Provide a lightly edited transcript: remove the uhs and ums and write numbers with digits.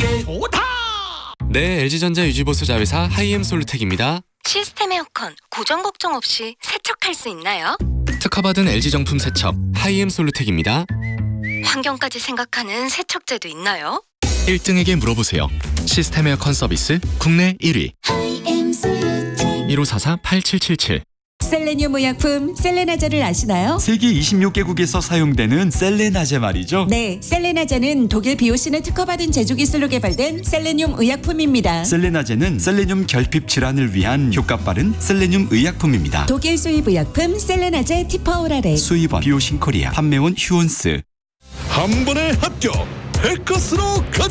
좋다. 네, LG전자 유지보수 자회사 하이엠 솔루텍입니다. 시스템 에어컨 고정 걱정 없이 세척할 수 있나요? 특허받은 LG 정품 세척 하이엠 솔루텍입니다. 환경까지 생각하는 세척제도 있나요? 1등에게 물어보세요. 시스템 에어컨 서비스 국내 1위 1544-8777. 셀레늄 의약품 셀레나제를 아시나요? 세계 26개국에서 사용되는 셀레나제 말이죠. 네, 셀레나제는 독일 비오신의 특허받은 제조 기술로 개발된 셀레늄 의약품입니다. 셀레나제는 셀레늄 결핍 질환을 위한 효과 빠른 셀레늄 의약품입니다. 독일 수입 의약품 셀레나제 티파오라레. 수입원 비오신 코리아, 판매원 휴온스. 한 번에 합격. 백커스로 가자.